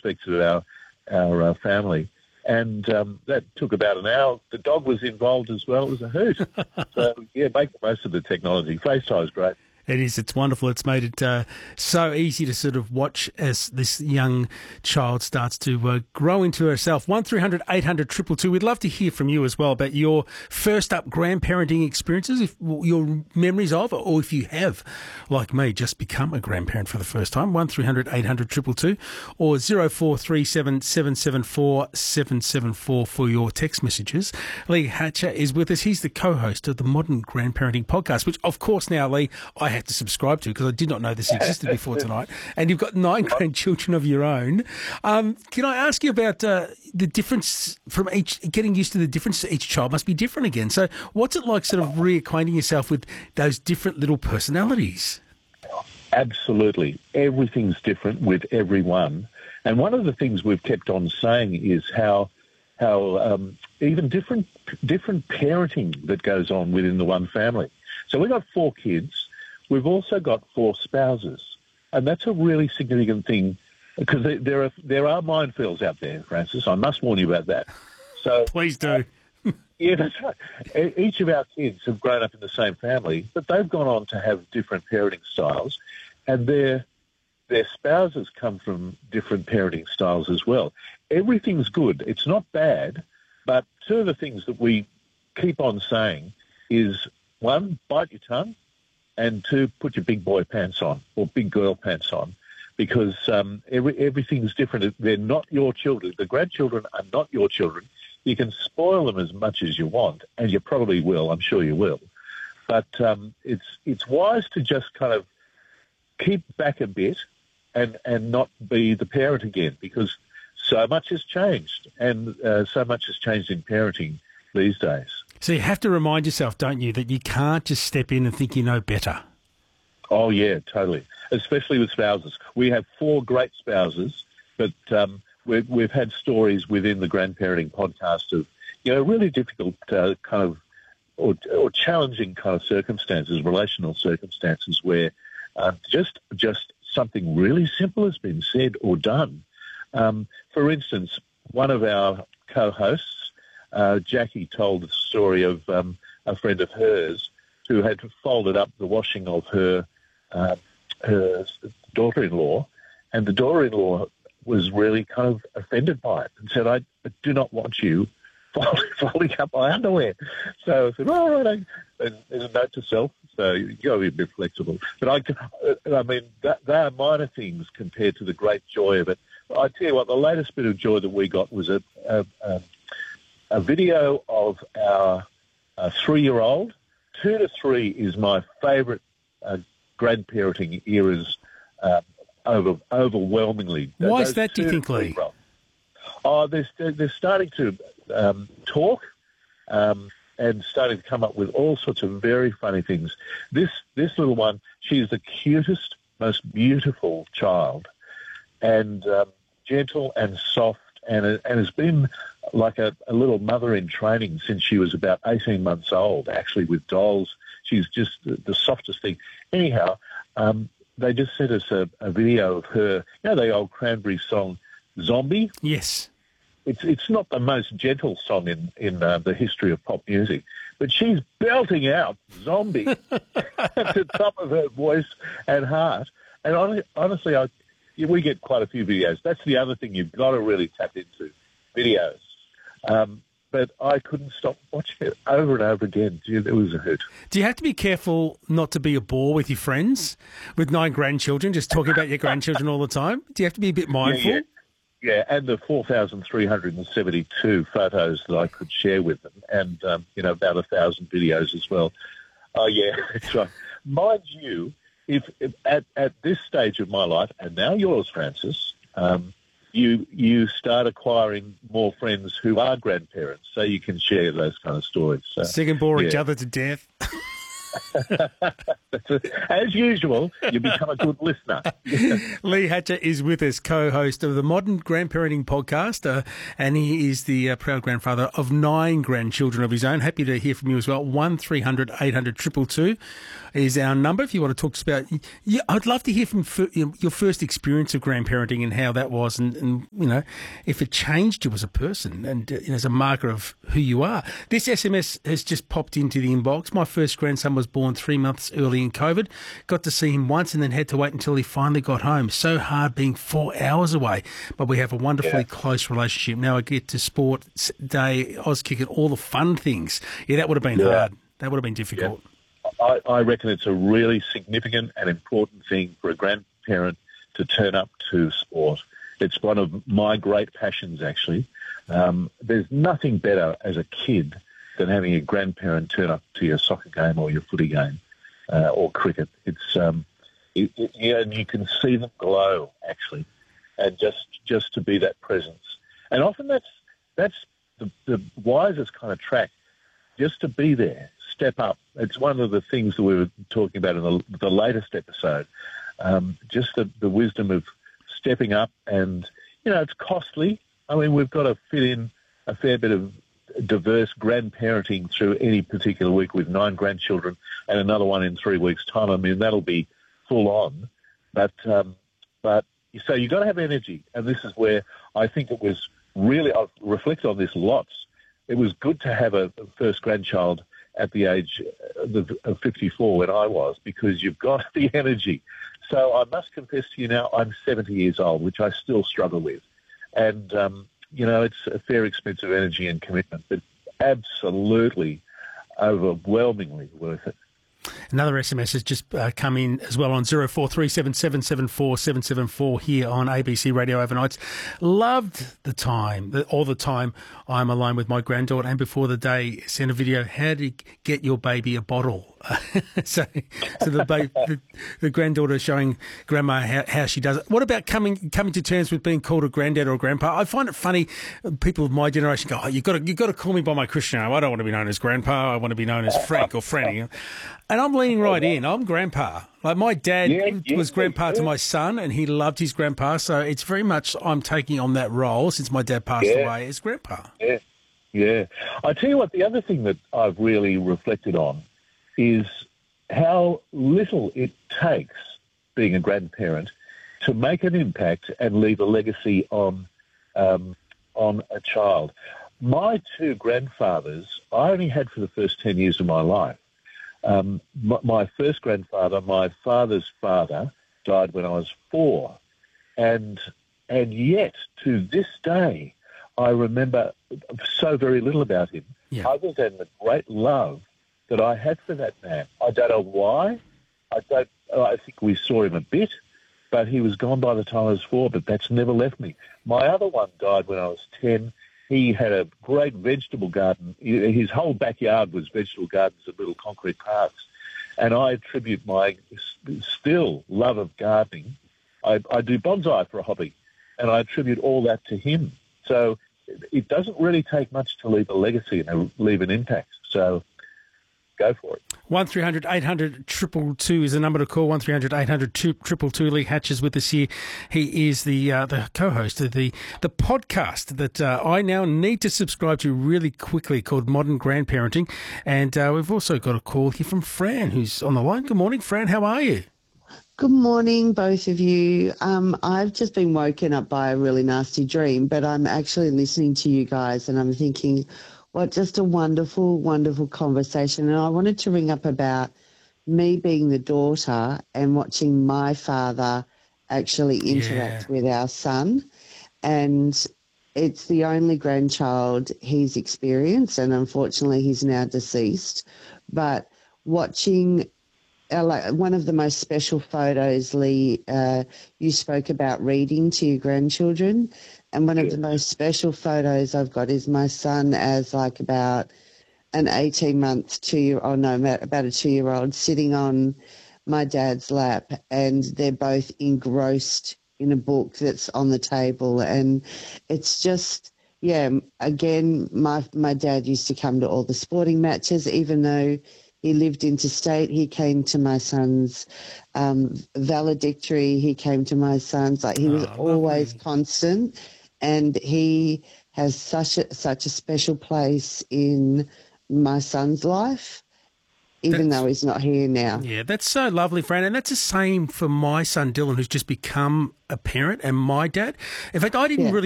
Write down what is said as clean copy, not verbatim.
aspects of our family. And that took about an hour. The dog was involved as well. It was a hoot. So, yeah, make the most of the technology. FaceTime is great. It is. It's wonderful. It's made it so easy to sort of watch as this young child starts to grow into herself. 1300 800 222. We'd love to hear from you as well about your first up grandparenting experiences, if your memories of, or if you have, like me, just become a grandparent for the first time. 1300 800 222 or 0437 774 774 for your text messages. Lee Hatcher is with us. He's the co-host of the Modern Grandparenting Podcast, which, of course, now, Lee, I have to subscribe to because I did not know this existed before tonight. And you've got 9 grandchildren of your own. Can I ask you about the difference from each, getting used to the difference? Each child must be different again. So what's it like sort of reacquainting yourself with those different little personalities? Absolutely. Everything's different with everyone. And one of the things we've kept on saying is how even different parenting that goes on within the one family. So we've got 4 kids. We've also got 4 spouses, and that's a really significant thing because there are minefields out there, Francis. I must warn you about that. So please do. Yeah, that's right. Each of our kids have grown up in the same family, but they've gone on to have different parenting styles, and their spouses come from different parenting styles as well. Everything's good. It's not bad, but 2 of the things that we keep on saying is, 1, bite your tongue, and 2, put your big boy pants on or big girl pants on, because everything's different. They're not your children. The grandchildren are not your children. You can spoil them as much as you want, and you probably will. I'm sure you will. But it's wise to just kind of keep back a bit and not be the parent again, because so much has changed, and so much has changed in parenting these days. So you have to remind yourself, don't you, that you can't just step in and think you know better. Oh, yeah, totally, especially with spouses. We have 4 great spouses, but we've had stories within the grandparenting podcast of, really difficult kind of or challenging kind of circumstances, relational circumstances where just something really simple has been said or done. For instance, one of our co-hosts, Jackie, told the story of a friend of hers who had folded up the washing of her daughter-in-law, and the daughter-in-law was really kind of offended by it and said, I do not want you folding up my underwear. So I said, all right, and a note to self, so you've got to be a bit flexible. But I mean, they are minor things compared to the great joy of it. I tell you what, the latest bit of joy that we got was a video of our 3-year-old. 2 to 3 is my favourite grandparenting eras overwhelmingly. Why is that, do you think, Lee? Oh, they're starting to talk and starting to come up with all sorts of very funny things. This little one, she's the cutest, most beautiful child, and gentle and soft, and has been like a little mother in training since she was about 18 months old, actually, with dolls. She's just the softest thing. Anyhow, they just sent us a video of her, the old Cranberry song, Zombie? Yes. It's not the most gentle song in the history of pop music, but she's belting out Zombie at the top of her voice and heart. And honestly, we get quite a few videos. That's the other thing you've got to really tap into, videos. But I couldn't stop watching it over and over again. It was a hoot. Do you have to be careful not to be a bore with your friends with 9 grandchildren, just talking about your grandchildren all the time? Do you have to be a bit mindful? Yeah, and the 4,372 photos that I could share with them, and, about 1,000 videos as well. Oh, yeah, that's right. Mind you, if at this stage of my life, and now yours, Francis, you start acquiring more friends who are grandparents, so you can share those kind of stories. So, Sick and bore each other to death. As usual, you become a good listener. Lee Hatcher is with us, co-host of the Modern Grandparenting Podcast, and he is the proud grandfather of 9 grandchildren of his own. Happy to hear from you as well. 1300 800 222 is our number if you want to talk to us about. Yeah, I'd love to hear from your first experience of grandparenting and how that was, and if it changed you as a person and as a marker of who you are. This SMS has just popped into the inbox. My first grandson was born 3 months early in COVID. Got to see him once and then had to wait until he finally got home. So hard being 4 hours away. But we have a wonderfully close relationship. Now I get to sport day, Auskick, all the fun things. Yeah, that would have been hard. That would have been difficult. Yeah. I reckon it's a really significant and important thing for a grandparent to turn up to sport. It's one of my great passions, actually. There's nothing better as a kid than having a grandparent turn up to your soccer game or your footy game or cricket. It's and you can see them glow, actually, and just to be that presence. And often that's the wisest kind of track, just to be there, step up. It's one of the things that we were talking about in the latest episode, just the wisdom of stepping up. And, it's costly. I mean, we've got to fit in a fair bit of diverse grandparenting through any particular week with 9 grandchildren and another one in 3 weeks' time. I mean, that'll be full on. But so you've got to have energy. And this is where I think it was really, I've reflected on this lots. It was good to have a first grandchild at the age of 54 when I was, because you've got the energy. So I must confess to you now, I'm 70 years old, which I still struggle with. And, it's a fair expense of energy and commitment, but absolutely, overwhelmingly worth it. Another SMS has just come in as well on 0437 774 774 here on ABC Radio Overnights. Loved all the time I'm alone with my granddaughter, and before the day sent a video, how to get your baby a bottle. so the granddaughter showing grandma how she does it. What about coming to terms with being called a granddad or a grandpa? I find it funny. People of my generation go, you've got to call me by my Christian name. I don't want to be known as grandpa. I want to be known as Frank or Franny. And I'm leaning right in. I'm grandpa. Like my dad was grandpa to my son, and he loved his grandpa. So it's very much I'm taking on that role since my dad passed away as grandpa. Yeah. I tell you what, the other thing that I've really reflected on is how little it takes, being a grandparent, to make an impact and leave a legacy on a child. My 2 grandfathers, I only had for the first 10 years of my life. My first grandfather, my father's father, died when I was 4. And yet, to this day, I remember so very little about him, other than the great love that I had for that man. I don't know why. I think we saw him a bit, but he was gone by the time I was 4, but that's never left me. My other one died when I was 10. He had a great vegetable garden. His whole backyard was vegetable gardens and little concrete parks. And I attribute my still love of gardening. I do bonsai for a hobby, and I attribute all that to him. So it doesn't really take much to leave a legacy and leave an impact. So go for it. 1300 800 222 is the number to call. 1300 800 222. Lee Hatcher's with us here. He is the co-host of the podcast that I now need to subscribe to really quickly, called Modern Grandparenting. And we've also got a call here from Fran, who's on the line. Good morning, Fran. How are you? Good morning, both of you. I've just been woken up by a really nasty dream, but I'm actually listening to you guys and I'm thinking, what just a wonderful, wonderful conversation. And I wanted to ring up about me being the daughter and watching my father actually interact with our son. And it's the only grandchild he's experienced, and unfortunately he's now deceased. But watching one of the most special photos, Lee, you spoke about reading to your grandchildren. And one of the most special photos I've got is my son as like about an 18-month, about a 2-year-old sitting on my dad's lap, and they're both engrossed in a book that's on the table. And it's just, again, my dad used to come to all the sporting matches, even though He lived interstate. He came to my son's valedictory. He came to my son's. Like, he was always constant, and he has such a special place in my son's life, even though he's not here now. Yeah, that's so lovely, Fran. And that's the same for my son, Dylan, who's just become a parent, and my dad. In fact, I didn't really